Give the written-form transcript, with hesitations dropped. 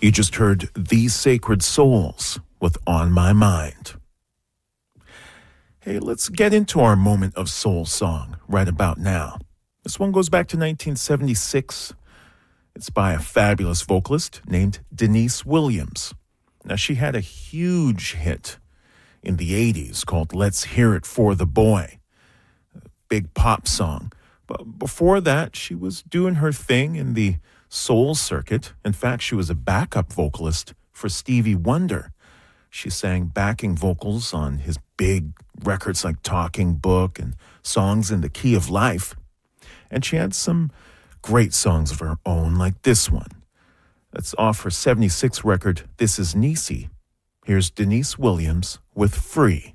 You just heard These Sacred Souls with On My Mind. Hey, let's get into our moment of soul song right about now. This one goes back to 1976. It's by a fabulous vocalist named Deniece Williams. Now, she had a huge hit in the 80s called Let's Hear It for the Boy, a big pop song. But before that, she was doing her thing in the soul circuit. In fact, she was a backup vocalist for Stevie Wonder. She sang backing vocals on his big records like Talking Book and Songs in the Key of Life. And she had some great songs of her own, like this one. That's off her 76 record, This Is Niecy. Here's Deniece Williams with Free.